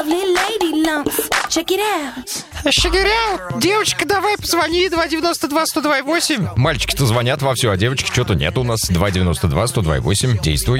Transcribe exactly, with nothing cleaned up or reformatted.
Щегиряу, девочка, давай позвони, два девяносто два сто два восемь. Мальчики-то звонят вовсю, а девочки что-то нет у нас. два девяносто два сто два восемь, действуй.